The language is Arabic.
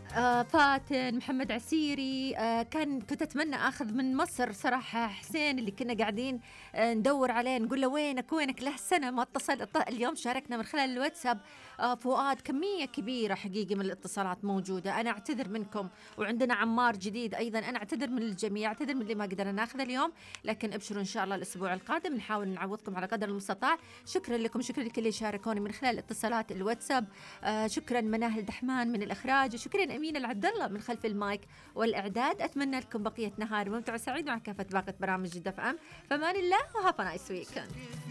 فاتن، محمد عسيري. كنت أتمنى أخذ من مصر صراحة حسين اللي كنا قاعدين ندور عليه، نقول له وينك له سنة ما اتصل. اليوم شاركنا من خلال الواتساب. فؤاد، كمية كبيرة حقيقي من الاتصالات موجودة. أنا أعتذر منكم، وعندنا عمار جديد أيضا. أنا أعتذر من الجميع، أعتذر من اللي ما قدرنا ناخذ اليوم، لكن ابشروا إن شاء الله الأسبوع القادم نحاول نعوضكم على قدر المستطاع. شكرا لكم، شكرا لكل اللي شاركوني من خلال اتصالات الواتساب. شكرا مناهل دحمان من الإخراج، وشكرا أمين العبد الله من خلف المايك والإعداد. أتمنى لكم بقية نهار ممتع وسعيد مع كافة باقة برامج جدة FM. فمان الله وهاف نايس ويكند.